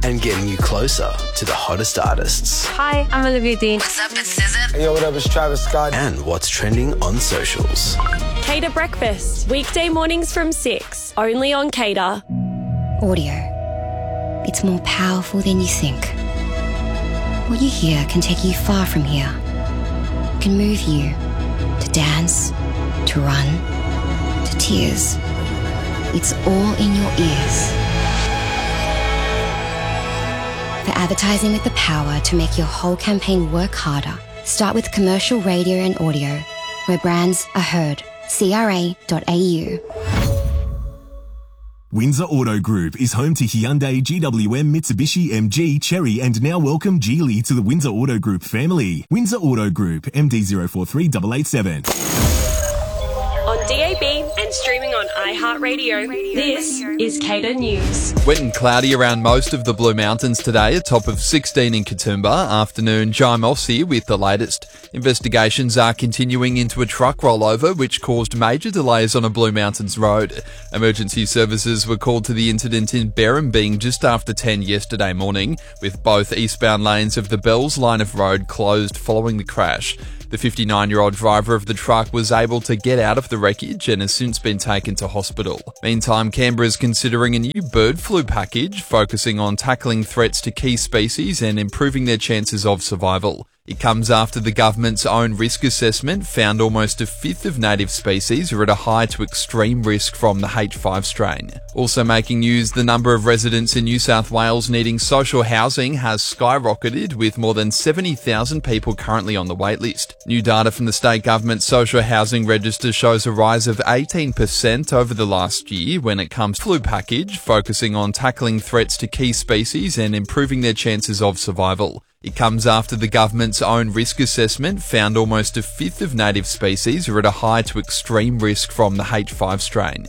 and getting you closer to the hottest artists. Hi, I'm Olivia Dean. What's up, it's SZA. Hey, yo, what up, it's Travis Scott. And what's trending on socials. Cater Breakfast, weekday mornings from 6, only on Cater. Audio. It's more powerful than you think. What you hear can take you far from here. It can move you to dance, to run, to tears. It's all in your ears. For advertising with the power to make your whole campaign work harder, start with commercial radio and audio, where brands are heard. CRA.au. Windsor Auto Group is home to Hyundai, GWM, Mitsubishi, MG, Chery, and now welcome Geely to the Windsor Auto Group family. Windsor Auto Group, MD043887. On DAB and streaming on iHeartRadio, this is Cater News. Wet and cloudy around most of the Blue Mountains today, a top of 16 in Katoomba. Afternoon, Jai Moss here with the latest. Investigations are continuing into a truck rollover which caused major delays on a Blue Mountains road. Emergency services were called to the incident in Berrimbeing just after 10 yesterday morning, with both eastbound lanes of the Bells line of road closed following the crash. The 59-year-old driver of the truck was able to get out of the wreckage and has since been taken to hospital. Meantime, Canberra is considering a new bird flu package focusing on tackling threats to key species and improving their chances of survival. It comes after the government's own risk assessment found almost a fifth of native species are at a high to extreme risk from the H5 strain. Also making news, the number of residents in New South Wales needing social housing has skyrocketed, with more than 70,000 people currently on the waitlist. New data from the state government's social housing register shows a rise of 18% over the last year when it comes to flu package focusing on tackling threats to key species and improving their chances of survival. It comes after the government's own risk assessment found almost a fifth of native species are at a high to extreme risk from the H5 strain.